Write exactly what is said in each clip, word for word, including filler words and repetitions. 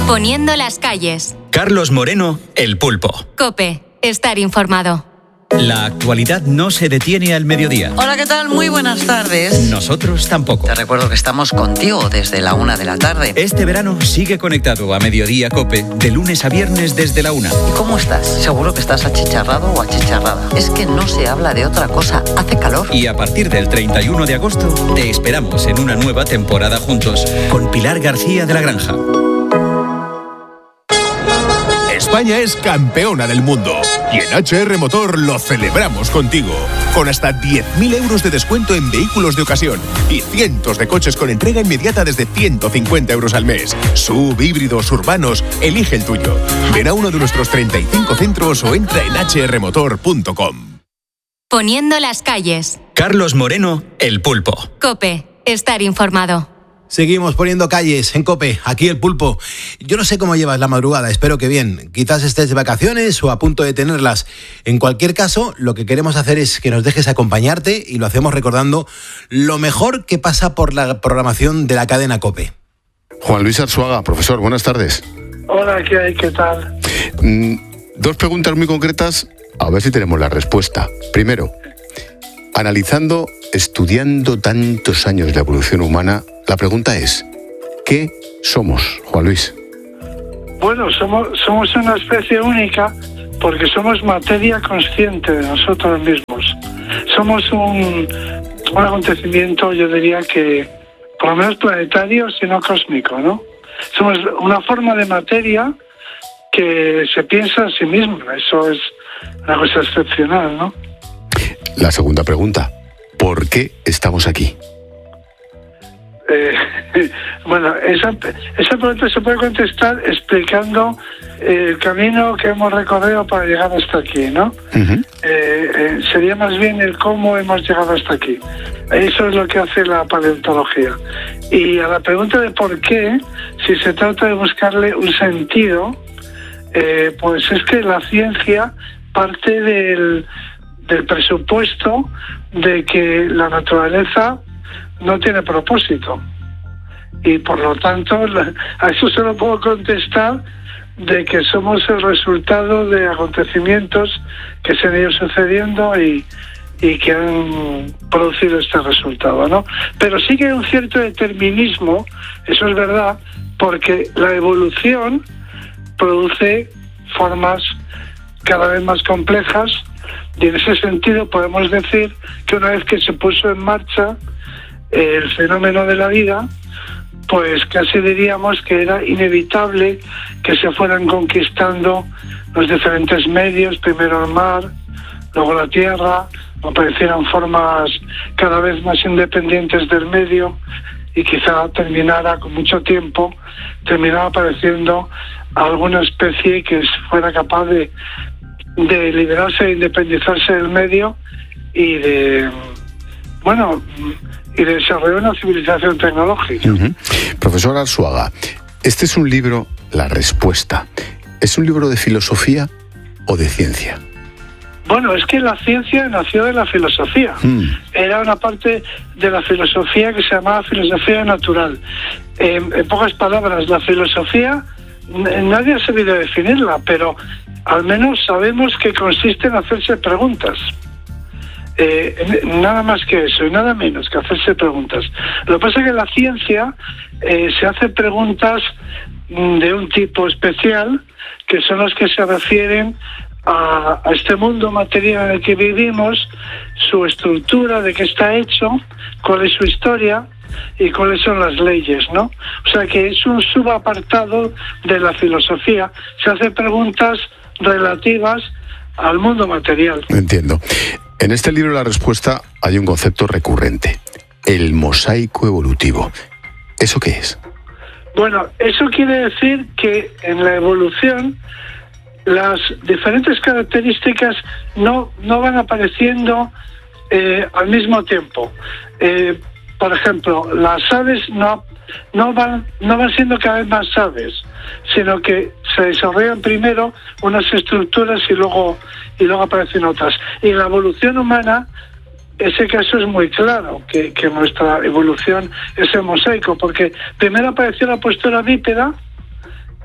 Poniendo las calles. Carlos Moreno, El Pulpo. COPE. Estar informado. La actualidad no se detiene al mediodía. Hola, ¿qué tal? Muy buenas tardes. Nosotros tampoco. Te recuerdo que estamos contigo desde la una de la tarde. Este verano sigue conectado a Mediodía COPE, de lunes a viernes desde la una. ¿Y cómo estás? Seguro que estás achicharrado o achicharrada. Es que no se habla de otra cosa. Hace calor. Y a partir del treinta y uno de agosto, te esperamos en una nueva temporada juntos, con Pilar García de la Granja. España es campeona del mundo y en H R Motor lo celebramos contigo, con hasta diez mil euros de descuento en vehículos de ocasión y cientos de coches con entrega inmediata desde ciento cincuenta euros al mes. Sub, híbridos, urbanos, elige el tuyo. Ven a uno de nuestros treinta y cinco centros o entra en hache erre motor punto com. Poniendo las calles. Carlos Moreno, El Pulpo. COPE. Estar informado. Seguimos poniendo calles en COPE, aquí El Pulpo. Yo no sé cómo llevas la madrugada, espero que bien. Quizás estés de vacaciones o a punto de tenerlas. En cualquier caso, lo que queremos hacer es que nos dejes acompañarte y lo hacemos recordando lo mejor que pasa por la programación de la cadena COPE. Juan Luis Arzuaga, profesor, buenas tardes. Hola, ¿qué hay? ¿Qué tal? Mm, dos preguntas muy concretas, a ver si tenemos la respuesta. Primero, analizando, estudiando tantos años la evolución humana, la pregunta es, ¿qué somos, Juan Luis? Bueno, somos, somos una especie única porque somos materia consciente de nosotros mismos. Somos un, un acontecimiento, yo diría que, por lo menos planetario, sino cósmico, ¿no? Somos una forma de materia que se piensa a sí misma. Eso es una cosa excepcional, ¿no? La segunda pregunta, ¿por qué estamos aquí? Eh, bueno, esa, esa pregunta se puede contestar explicando el camino que hemos recorrido para llegar hasta aquí, ¿no? Uh-huh. eh, eh, sería más bien el cómo hemos llegado hasta aquí. Eso es lo que hace la paleontología. Y a la pregunta de por qué, si se trata de buscarle un sentido, eh, pues es que la ciencia parte del, del presupuesto de que la naturaleza no tiene propósito y por lo tanto a eso solo puedo contestar de que somos el resultado de acontecimientos que se han ido sucediendo y, y que han producido este resultado, ¿no? Pero sí que hay un cierto determinismo, eso es verdad, porque la evolución produce formas cada vez más complejas y en ese sentido podemos decir que una vez que se puso en marcha el fenómeno de la vida, pues casi diríamos que era inevitable que se fueran conquistando los diferentes medios, primero el mar, luego la tierra, aparecieran formas cada vez más independientes del medio y quizá terminara con mucho tiempo, terminara apareciendo alguna especie que fuera capaz de, de liberarse, de independizarse del medio y de, bueno, y de desarrollar una civilización tecnológica. Uh-huh. Profesor Arzuaga, este es un libro, La Respuesta. ¿Es un libro de filosofía o de ciencia? Bueno, es que la ciencia nació de la filosofía. Mm. Era una parte de la filosofía que se llamaba filosofía natural. En, en pocas palabras, la filosofía, n- nadie ha sabido definirla, pero al menos sabemos que consiste en hacerse preguntas. Eh, nada más que eso y nada menos que hacerse preguntas. Lo que pasa es que la ciencia eh, se hace preguntas de un tipo especial, que son las que se refieren a, a este mundo material en el que vivimos, su estructura, de qué está hecho, cuál es su historia y cuáles son las leyes, ¿no? O sea que es un subapartado de la filosofía. Se hace preguntas relativas al mundo material. Entiendo. En este libro La Respuesta hay un concepto recurrente, el mosaico evolutivo. ¿Eso qué es? Bueno, eso quiere decir que en la evolución las diferentes características no, no van apareciendo eh, al mismo tiempo. Eh, por ejemplo, las aves no, no, van, no van siendo cada vez más aves, sino que se desarrollan primero unas estructuras y luego, y luego aparecen otras. Y en la evolución humana, ese caso es muy claro, que, que nuestra evolución es el mosaico, porque primero apareció la postura bípeda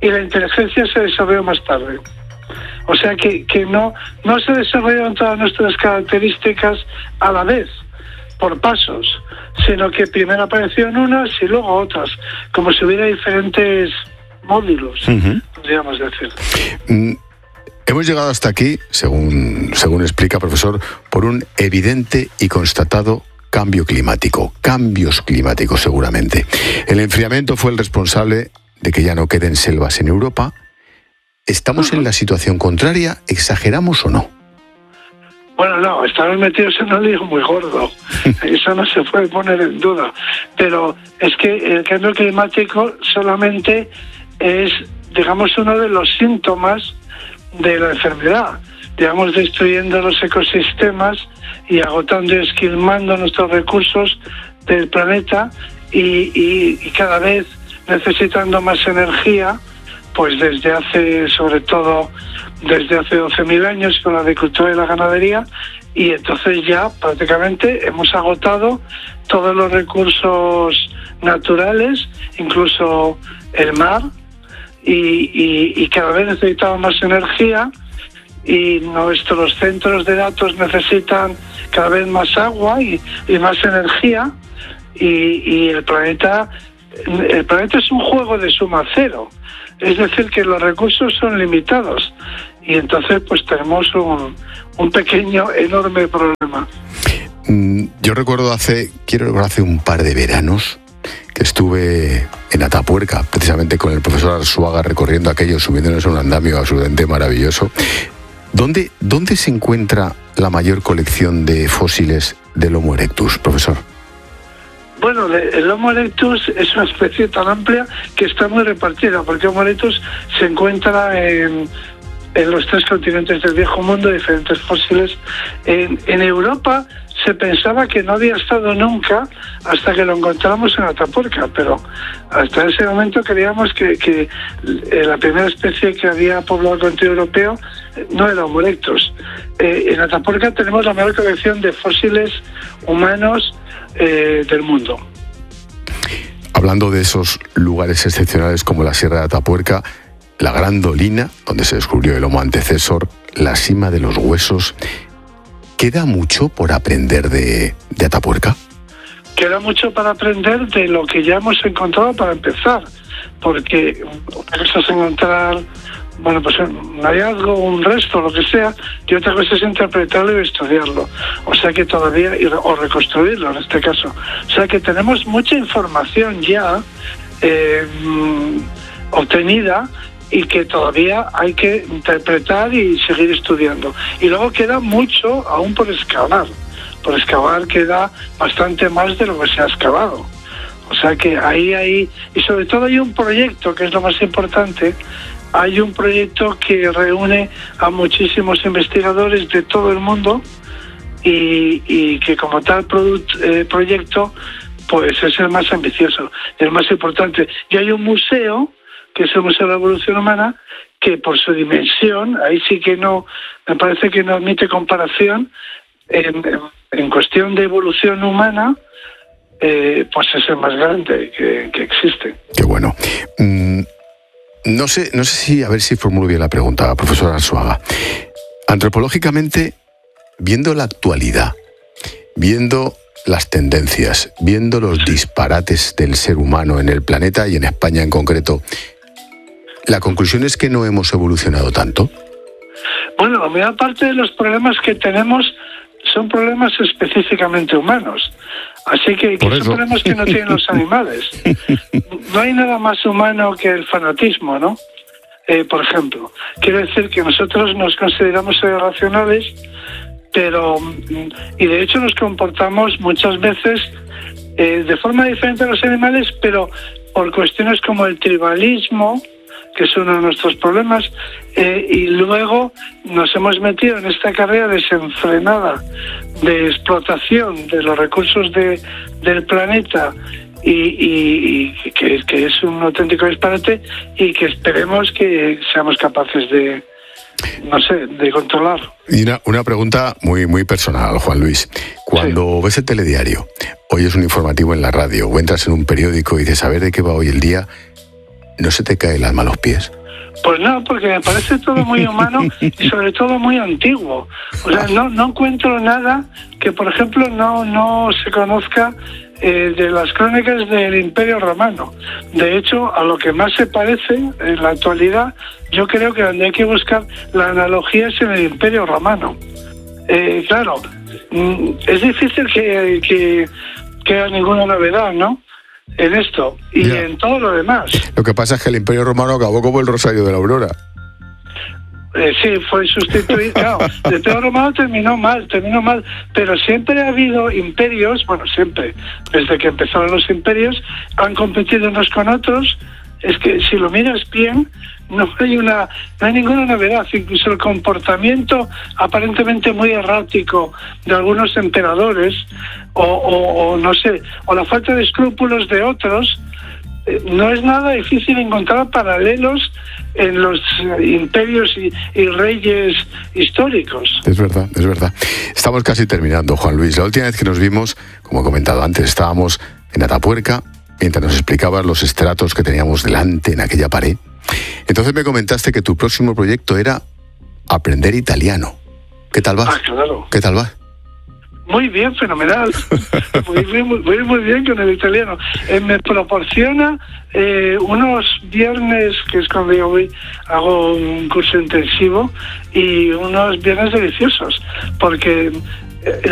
y la inteligencia se desarrolló más tarde. O sea que, que no, no se desarrollaron todas nuestras características a la vez, por pasos, sino que primero aparecieron unas y luego otras, como si hubiera diferentes módulos, uh-huh. podríamos decir. Mm, hemos llegado hasta aquí, según, según explica, profesor, por un evidente y constatado cambio climático, cambios climáticos seguramente. El enfriamiento fue el responsable de que ya no queden selvas en Europa. ¿Estamos uh-huh. en la situación contraria? ¿Exageramos o no? Bueno, no, estamos metidos en un lío muy gordo. Eso no se puede poner en duda. Pero es que el cambio climático solamente es, digamos, uno de los síntomas de la enfermedad. Digamos, destruyendo los ecosistemas y agotando y esquilmando nuestros recursos del planeta y, y, y cada vez necesitando más energía, pues desde hace, sobre todo, desde hace doce mil años con la agricultura y la ganadería, y entonces ya prácticamente hemos agotado todos los recursos naturales, incluso el mar, y, y, y cada vez necesitamos más energía, y nuestros centros de datos necesitan cada vez más agua y, y más energía, y, y el planeta el planeta es un juego de suma cero, es decir, que los recursos son limitados, y entonces pues tenemos un, un pequeño, enorme problema. Yo recuerdo hace, quiero recordar hace un par de veranos, que estuve en Atapuerca, precisamente con el profesor Arzuaga, recorriendo aquello, subiéndonos a un andamio absolutamente maravilloso. ¿Dónde, ¿Dónde se encuentra la mayor colección de fósiles del Homo erectus, profesor? Bueno, el Homo erectus es una especie tan amplia que está muy repartida, porque Homo erectus se encuentra en, en los tres continentes del viejo mundo, diferentes fósiles. En, en Europa se pensaba que no había estado nunca hasta que lo encontramos en Atapuerca, pero hasta ese momento creíamos que, que la primera especie que había poblado el continente europeo no era Homo erectus. Eh, en Atapuerca tenemos la mayor colección de fósiles humanos eh, del mundo. Hablando de esos lugares excepcionales como la Sierra de Atapuerca, la Gran Dolina, donde se descubrió el Homo antecesor, la cima de los huesos, ¿queda mucho por aprender de, de Atapuerca? Queda mucho para aprender de lo que ya hemos encontrado para empezar, porque una cosa es encontrar, bueno, pues un hallazgo, un resto, lo que sea, y otra cosa es interpretarlo y estudiarlo. O sea que todavía, o reconstruirlo en este caso. O sea que tenemos mucha información ya eh, obtenida, y que todavía hay que interpretar y seguir estudiando. Y luego queda mucho aún por excavar. Por excavar queda bastante más de lo que se ha excavado. O sea que ahí hay, y sobre todo hay un proyecto que es lo más importante, hay un proyecto que reúne a muchísimos investigadores de todo el mundo y, y que como tal product, eh, proyecto pues es el más ambicioso, el más importante. Y hay un museo que es el Museo de la Evolución Humana, que por su dimensión, ahí sí que no, me parece que no admite comparación, en, en cuestión de evolución humana, eh, pues es el más grande que, que existe. Qué bueno. Mm, no sé, no sé si, a ver si formulo bien la pregunta, profesor Arzuaga. Antropológicamente, viendo la actualidad, viendo las tendencias, viendo los disparates del ser humano en el planeta y en España en concreto, ¿la conclusión es que no hemos evolucionado tanto? Bueno, la mayor parte de los problemas que tenemos son problemas específicamente humanos. Así que, que son problemas que no tienen los animales. No hay nada más humano que el fanatismo, ¿no? Eh, por ejemplo, quiero decir que nosotros nos consideramos seres racionales, pero, y de hecho nos comportamos muchas veces eh, de forma diferente a los animales, pero por cuestiones como el tribalismo, que es uno de nuestros problemas, eh, y luego nos hemos metido en esta carrera desenfrenada de explotación de los recursos de, del planeta y, y, y que, que es un auténtico disparate y que esperemos que seamos capaces de, no sé, de controlar. Y una, una pregunta muy, muy personal, Juan Luis. Cuando sí. ves el telediario, oyes un informativo en la radio o entras en un periódico y dices, a ver de qué va hoy el día, ¿no se te cae el alma a los pies? Pues no, porque me parece todo muy humano y sobre todo muy antiguo. O sea, no, no encuentro nada que, por ejemplo, no, no se conozca eh, de las crónicas del Imperio Romano. De hecho, a lo que más se parece en la actualidad, yo creo que donde hay que buscar la analogía es en el Imperio Romano. Eh, claro, es difícil que, que, que haya ninguna novedad, ¿no?, en esto y yeah. en todo lo demás. Lo que pasa es que el Imperio Romano acabó como el Rosario de la Aurora. Eh, sí, fue sustituido. Claro, el Imperio Romano terminó mal, terminó mal, pero siempre ha habido imperios, bueno, siempre, desde que empezaron los imperios, han competido unos con otros. Es que si lo miras bien, no hay una, no hay ninguna novedad. Incluso el comportamiento aparentemente muy errático de algunos emperadores, o, o, o no sé, o la falta de escrúpulos de otros, eh, no es nada difícil encontrar paralelos en los imperios y, y reyes históricos. Es verdad, es verdad. Estamos casi terminando, Juan Luis. La última vez que nos vimos, como he comentado antes, estábamos en Atapuerca, mientras nos explicabas los estratos que teníamos delante en aquella pared. Entonces me comentaste que tu próximo proyecto era aprender italiano. ¿Qué tal vas? Ah, claro. ¿Qué tal vas? Muy bien, fenomenal. Muy bien, muy, muy, muy bien con el italiano. Eh, me proporciona eh, unos viernes, que es cuando yo voy, hago un curso intensivo, y unos viernes deliciosos, porque... Eh,